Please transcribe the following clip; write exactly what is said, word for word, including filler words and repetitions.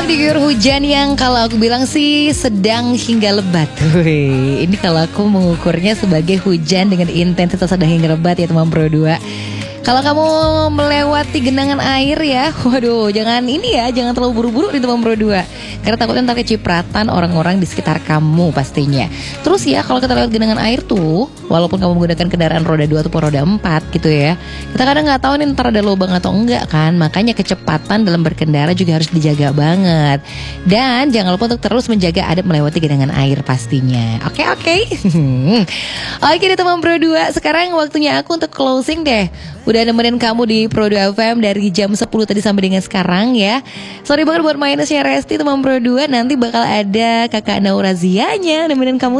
Memang diguyur hujan yang kalau aku bilang sih sedang hingga lebat. Wih, ini kalau aku mengukurnya sebagai hujan dengan intensitas sedang hingga lebat ya teman Pro dua. Kalau kamu melewati genangan air ya, waduh jangan ini ya, jangan terlalu buru-buru di teman Pro dua. Karena takutnya ntar kecipratan orang-orang di sekitar kamu pastinya. Terus ya kalau kita lewat genangan air tuh, walaupun kamu menggunakan kendaraan roda dua ataupun roda empat gitu ya, kita kadang nggak tahu nih ntar ada lubang atau enggak kan. Makanya kecepatan dalam berkendara juga harus dijaga banget. Dan jangan lupa untuk terus menjaga adab melewati genangan air pastinya. Oke oke. Oke deh teman Pro dua, sekarang waktunya aku untuk closing deh. Udah nemenin kamu di Pro dua F M dari jam sepuluh tadi sampai dengan sekarang ya. Sorry banget buat minusnya Resti teman Pro dua. Nanti bakal ada kakak Naurazianya nemenin kamu